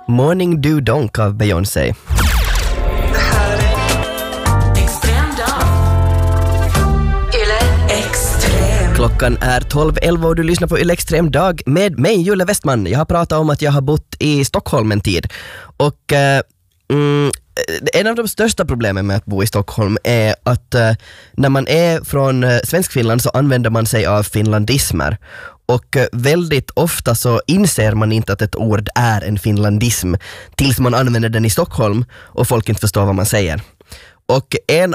Morning Do Donk av Beyoncé. Klockan är 12:11 och du lyssnar på Yle Extrem dag med mig, Julle Westman. Jag har pratat om att jag har bott i Stockholm en tid. Och en av de största problemen med att bo i Stockholm är att när man är från Svenskfinland så använder man sig av finlandismer. Och väldigt ofta så inser man inte att ett ord är en finlandism tills man använder den i Stockholm och folk inte förstår vad man säger. Och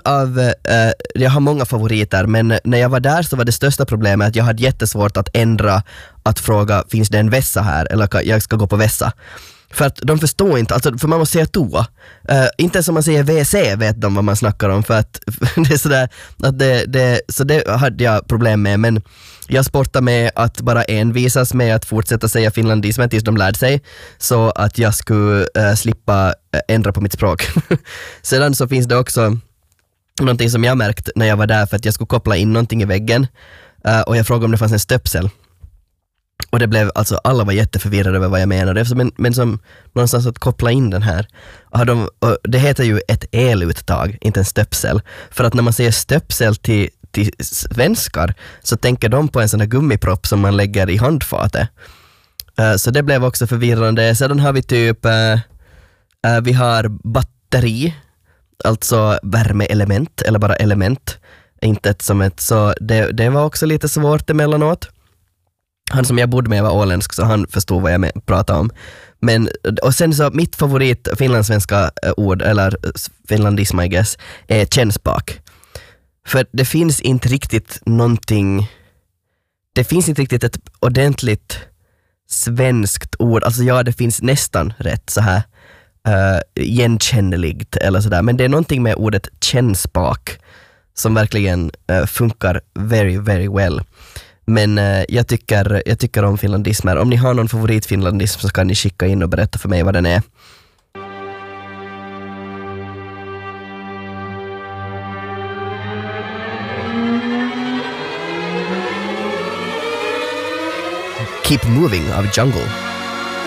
jag har många favoriter, men när jag var där så var det största problemet att jag hade jättesvårt att ändra att fråga, finns det en vässa här? Eller jag ska gå på vässa. För att de förstår inte, alltså, för man måste säga toa. Inte som man säger WC vet de vad man snackar om, för att det är sådär, att så det hade jag problem med, men jag sportar med att bara envisas med att fortsätta säga finlandismen tills de lärde sig, så att jag skulle slippa ändra på mitt språk. Sedan så finns det också någonting som jag märkt när jag var där, för att jag skulle koppla in någonting i väggen, och jag frågade om det fanns en stöpsel. Och det blev, alltså alla var jätteförvirrade över vad jag menade, men som någonstans att koppla in den här. Och det heter ju ett eluttag, inte en stöpsel. För att när man säger stöpsel till svenskar så tänker de på en sån här gummipropp som man lägger i handfatet. Så det blev också förvirrande. Sedan har vi typ, vi har batteri, alltså värmeelement eller bara element. Inte ett som ett, så det var också lite svårt emellanåt. Han som jag bodde med var åländsk, så han förstod vad jag pratade om. Och sen så mitt favorit finlandssvenska ord, eller finlandism I guess, är känspak. För det finns inte riktigt någonting, det finns inte riktigt ett ordentligt svenskt ord. Alltså ja, det finns nästan rätt så här igenkännligt eller sådär, men det är någonting med ordet känspak som verkligen funkar very, very well. Men jag tycker om finlandismer. Om ni har någon favoritfinlandism så kan ni skicka in och berätta för mig vad den är. Keep Moving av Jungle.